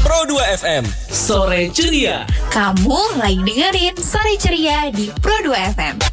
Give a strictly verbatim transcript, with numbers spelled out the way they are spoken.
Pro dua F M. Sore Ceria. Kamu lagi dengerin Sore Ceria di Pro dua F M.